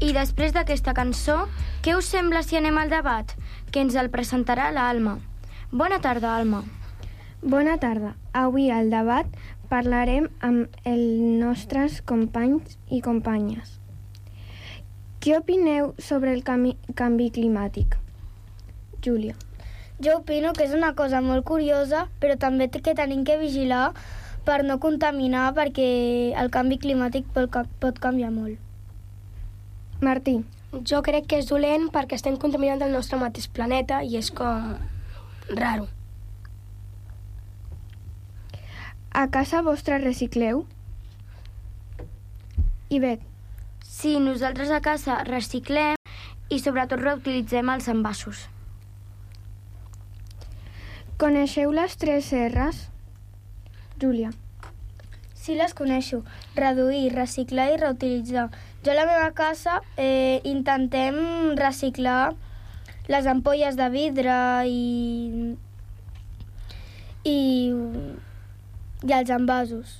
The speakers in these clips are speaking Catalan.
I després d'aquesta cançó, què us sembla si anem al debat? Que ens el presentarà l'Alma. Bona tarda, Alma. Bona tarda. Avui al debat parlarem amb els nostres companys i companyes. Què opineu sobre el canvi climàtic? Júlia. Jo opino que és una cosa molt curiosa, però també que tenim que vigilar per no contaminar, perquè el canvi climàtic pot canviar molt. Martí. Jo crec que és dolent perquè estem contaminant el nostre mateix planeta i és com raro. A casa vostra recicleu? Ivet. Sí, nosaltres a casa reciclem i sobretot reutilitzem els envasos. Coneixeu les 3 R's? Júlia. Sí, les coneixo. Reduir, reciclar i reutilitzar. Jo a la meva casa intentem reciclar les ampolles de vidre i els envasos.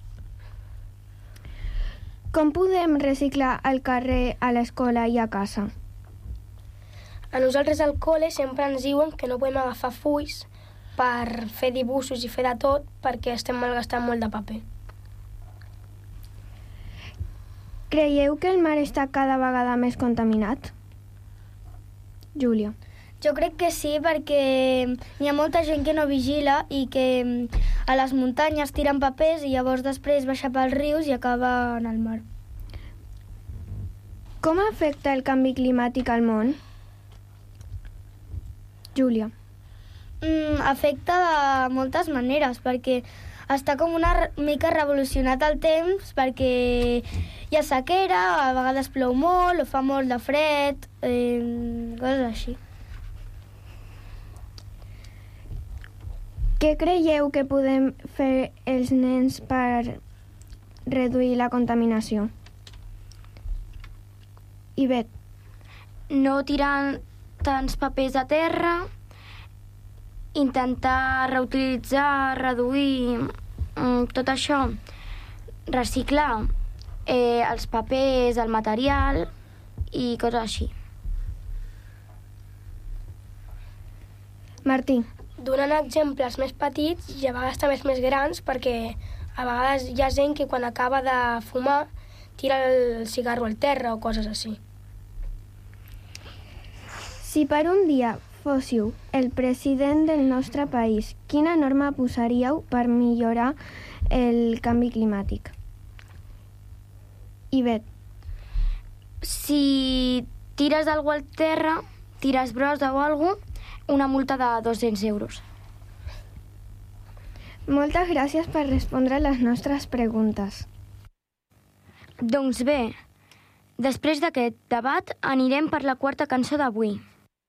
Com podem reciclar al carrer, a l'escola i a casa? A nosaltres al col·le sempre ens diuen que no podem agafar fulls per fer dibuixos i fer de tot perquè estem malgastant molt de paper. Creieu que el mar està cada vegada més contaminat? Júlia. Jo crec que sí, perquè hi ha molta gent que no vigila i que a les muntanyes tiren papers i llavors després baixa pels rius i acaba en el mar. Com afecta el canvi climàtic al món? Júlia. Afecta de moltes maneres, perquè està com una mica revolucionat el temps, perquè hi ha sequera, a vegades plou molt o fa molt de fred, coses així. Què creieu que podem fer els nens per reduir la contaminació? Ivet. No tirar tants papers a terra, intentar reutilitzar, reduir tot això, reciclar els papers, el material i coses així. Martí. Donant exemples més petits i a vegades també més grans, perquè a vegades hi ha gent que quan acaba de fumar tira el cigarro al terra o coses així. Si per un dia fóssiu el president del nostre país, quina norma posaríeu per millorar el canvi climàtic? Ivet. Si tires alguna cosa al terra, tires brossa o alguna cosa, una multa de 200 euros. Moltes gràcies per respondre les nostres preguntes. Doncs bé, després d'aquest debat anirem per la quarta cançó d'avui.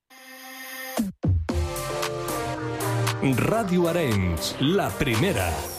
Ràdio Arenys, la primera.